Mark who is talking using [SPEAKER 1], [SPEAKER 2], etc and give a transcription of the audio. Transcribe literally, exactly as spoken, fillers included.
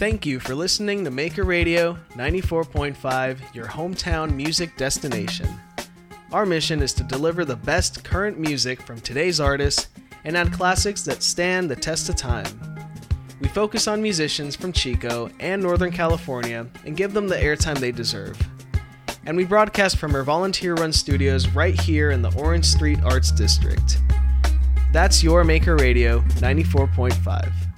[SPEAKER 1] Thank you for listening to Maker Radio ninety-four point five, your hometown music destination. Our mission is to deliver the best current music from today's artists and add classics that stand the test of time. We focus on musicians from Chico and Northern California and give them the airtime they deserve. And we broadcast from our volunteer-run studios right here in the Orange Street Arts District. That's your Maker Radio ninety-four point five.